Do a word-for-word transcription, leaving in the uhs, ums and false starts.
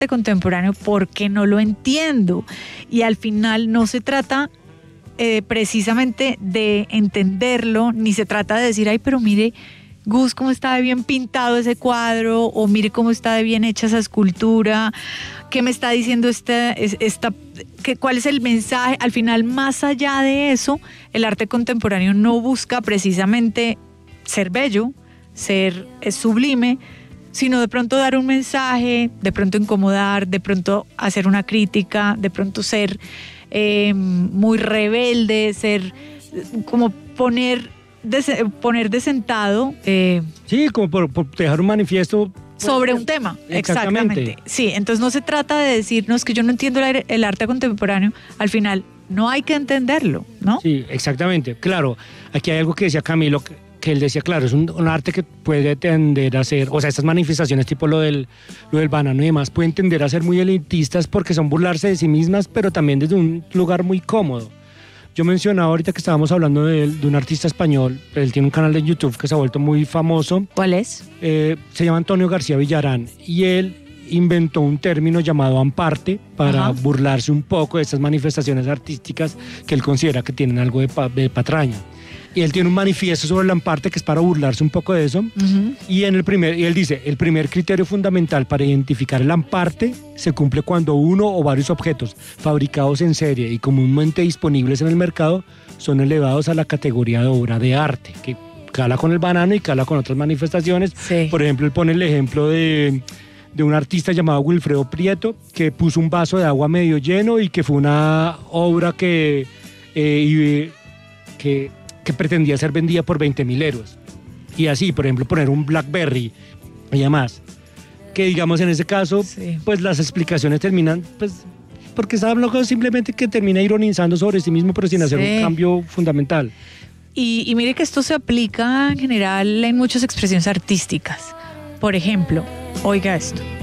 contemporáneo porque no lo entiendo. Y al final no se trata eh, precisamente de entenderlo, ni se trata de decir, ay, pero mire, Gus, cómo está de bien pintado ese cuadro, o mire cómo está de bien hecha esa escultura, qué me está diciendo esta, esta, qué, cuál es el mensaje. Al final, más allá de eso, el arte contemporáneo no busca precisamente ser bello, ser sublime, sino de pronto dar un mensaje, de pronto incomodar, de pronto hacer una crítica, de pronto ser eh, muy rebelde, ser como poner de, poner de sentado. Eh, sí, como por, por dejar un manifiesto. Sobre un tema, exactamente. exactamente. Sí, entonces no se trata de decir, no, es que yo no entiendo el, el arte contemporáneo, al final no hay que entenderlo, ¿no? Sí, exactamente. Claro, aquí hay algo que decía Camilo, que, que él decía, claro, es un, un arte que puede tender a ser, o sea, estas manifestaciones tipo lo del, lo del banano y demás, pueden tender a ser muy elitistas porque son burlarse de sí mismas, pero también desde un lugar muy cómodo. Yo mencionaba ahorita que estábamos hablando de, de un artista español, él tiene un canal de YouTube que se ha vuelto muy famoso. ¿Cuál es? Eh, se llama Antonio García Villarán y él inventó un término llamado amparte para Ajá. burlarse un poco de estas manifestaciones artísticas que él considera que tienen algo de, pa, de patraña. Y él tiene un manifiesto sobre el amparte que es para burlarse un poco de eso. Uh-huh. Y en el primer, y él dice, el primer criterio fundamental para identificar el amparte se cumple cuando uno o varios objetos fabricados en serie y comúnmente disponibles en el mercado son elevados a la categoría de obra de arte, que cala con el banano y cala con otras manifestaciones. Sí. Por ejemplo, él pone el ejemplo de, de un artista llamado Wilfredo Prieto, que puso un vaso de agua medio lleno y que fue una obra que... Eh, y, que que pretendía ser vendida por veinte mil euros. Y así, por ejemplo, poner un Blackberry y demás. Que digamos en ese caso, sí. pues las explicaciones terminan, pues, porque está hablando simplemente que termina ironizando sobre sí mismo, pero sin sí. hacer un cambio fundamental. Y, y mire que esto se aplica en general en muchas expresiones artísticas. Por ejemplo, oiga esto.